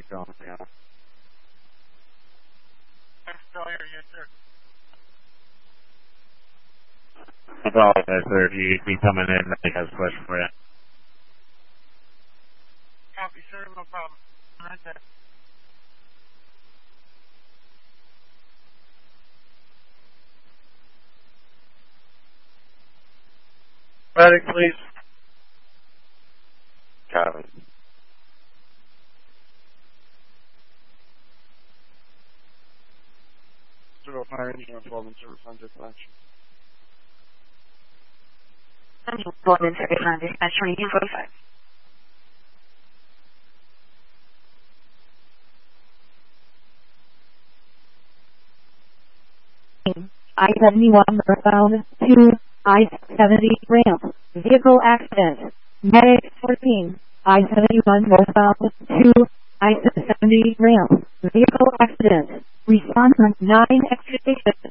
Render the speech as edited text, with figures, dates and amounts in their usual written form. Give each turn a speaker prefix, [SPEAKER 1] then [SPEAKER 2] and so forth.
[SPEAKER 1] going down.
[SPEAKER 2] I'm still here, yes, sir.
[SPEAKER 1] I apologize, sir. If you keep coming in, I think I have a question for you.
[SPEAKER 2] Copy, sir, no problem. Right there.
[SPEAKER 1] Medic, please. Copy.
[SPEAKER 3] Zero fire engine on 12 and service on dispatch.
[SPEAKER 4] Engine 12 and service on dispatch 2245. I-71 northbound to I-70 ramp. Vehicle accident. Medic 14. I-71 northbound to I-70 ramp. Vehicle accident. Response on 9 extra station.